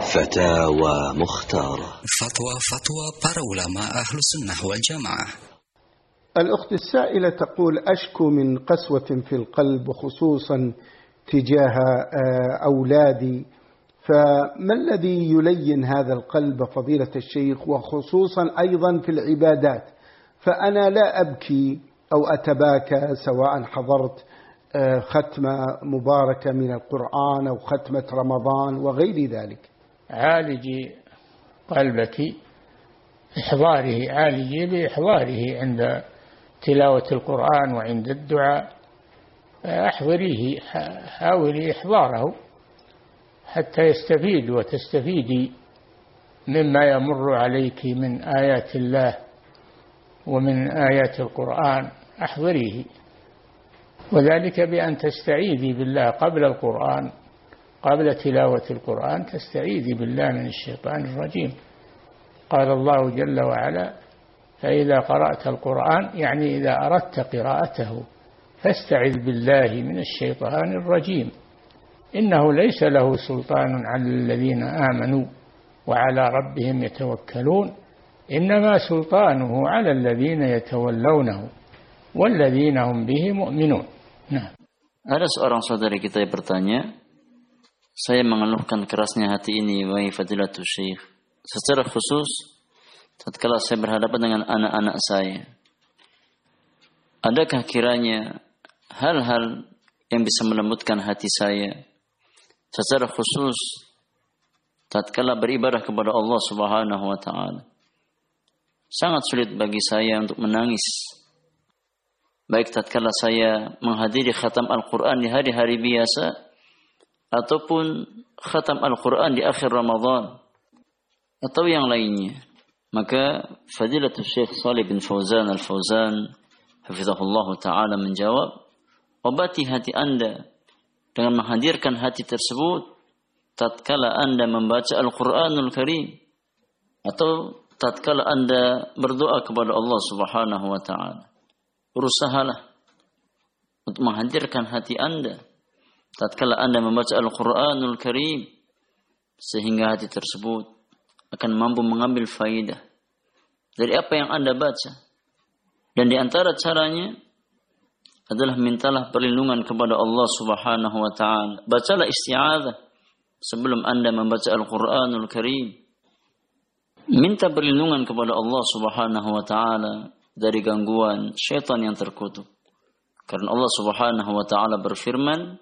فتاوى مختارة. فتوى para ulama Ahlus Sunnah wal Jamaah. الأخت السائلة تقول: أشكو من قسوة في القلب وخصوصا تجاه أولادي، فما الذي يلين هذا القلب فضيلة الشيخ، وخصوصا أيضا في العبادات؟ فأنا لا أبكي أو أتباكى سواء حضرت ختمة مباركة من القرآن أو ختمة رمضان وغير ذلك. عالجي قلبك عالجي بإحضاره عند تلاوة القرآن وعند الدعاء، أحضريه، حاولي إحضاره حتى يستفيد وتستفيدي مما يمر عليك من آيات الله ومن آيات القرآن، أحضريه، وذلك بأن تستعيذي بالله قبل القرآن، قبل تلاوة القرآن تستعيذي بالله من الشيطان الرجيم. قال الله جل وعلا: فإذا قرأت القرآن، يعني إذا أردت قراءته، فاستعذ بالله من الشيطان الرجيم، إنه ليس له سلطان على الذين آمنوا وعلى ربهم يتوكلون، إنما سلطانه على الذين يتولونه والذين هم به مؤمنون. Nah. Ada seorang saudari kita yang bertanya, saya mengeluhkan kerasnya hati ini, wahai fadilatul syekh, secara khusus tatkala saya berhadapan dengan anak-anak saya. Adakah kiranya hal-hal yang bisa melembutkan hati saya, secara khusus tatkala beribadah kepada Allah Subhanahu wa taala? Sangat sulit bagi saya untuk menangis, baik tatkala saya menghadiri khatam Al-Quran di hari-hari biasa ataupun khatam Al-Quran di akhir Ramadan atau yang lainnya. Maka Fadilatul Syekh Shalih bin Fauzan Al-Fauzan hafizahullah ta'ala menjawab, obati hati Anda dengan menghadirkan hati tersebut tatkala Anda membaca Al-Quranul Karim atau tatkala Anda berdoa kepada Allah Subhanahu wa ta'ala. Berusahalah untuk menghadirkan hati Anda tatkala Anda membaca Al-Quranul Karim, sehingga hati tersebut akan mampu mengambil faidah dari apa yang Anda baca. Dan di antara caranya adalah mintalah perlindungan kepada Allah Subhanahu wa ta'ala. Bacalah isti'adzah sebelum Anda membaca Al-Quranul Karim. Minta perlindungan kepada Allah Subhanahu wa ta'ala dari gangguan syaitan yang terkutuk. Karena Allah Subhanahu wa ta'ala berfirman,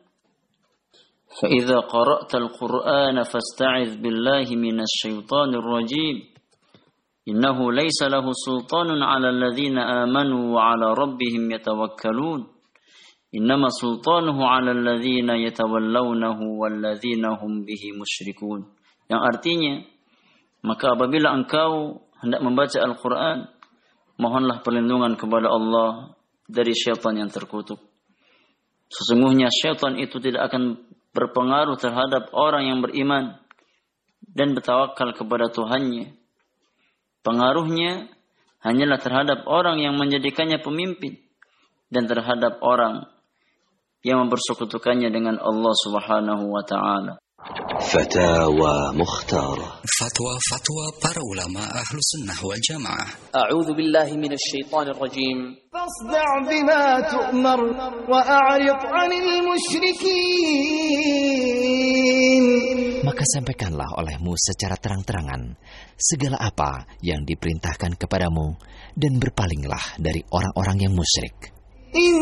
فَإِذَا قَرَأْتَ الْقُرْآنَ فَاسْتَعِذْ بِاللَّهِ مِنَ الشَّيْطَانِ الرَّجِيمِ إِنَّهُ لَيْسَ لَهُ سُلْطَانٌ عَلَى الَّذِينَ آمَنُوا وَعَلَى رَبِّهِمْ يَتَوَكَّلُونَ إِنَّمَا سُلْطَانُهُ عَلَى الَّذِينَ يَتَوَلَّوْنَهُ وَالَّذِينَ هُمْ بِهِ مُشْرِكُونَ. Yang artinya, maka apabila engkau hendak membaca Al-Quran, mohonlah perlindungan kepada Allah dari syaitan yang terkutuk. Sesungguhnya syaitan itu tidak akan berpengaruh terhadap orang yang beriman dan bertawakal kepada Tuhannya. Pengaruhnya hanyalah terhadap orang yang menjadikannya pemimpin dan terhadap orang yang mempersekutukannya dengan Allah Subhanahu wa ta'ala. فتاوى مختارة. فتوى para ulama Ahlus Sunnah wal Jamaah. أعوذ بالله من الشيطان الرجيم. فاصدع بما تؤمر وأعرض عن المشركين. Maka sampaikanlah olehmu secara terang-terangan segala apa yang diperintahkan kepadamu dan berpalinglah dari orang-orang yang musyrik.